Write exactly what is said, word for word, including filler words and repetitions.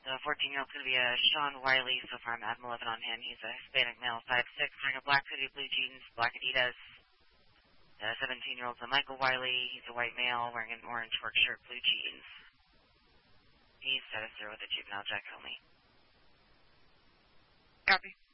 The fourteen-year-old's going to be a Sean Wiley, so far I'm at eleven on him. He's a Hispanic male, five six, wearing a black hoodie, blue jeans, black Adidas. The seventeen-year-old's a Michael Wiley. He's a white male, wearing an orange work shirt, blue jeans. He's status zero with a juvenile jacket only. Copy.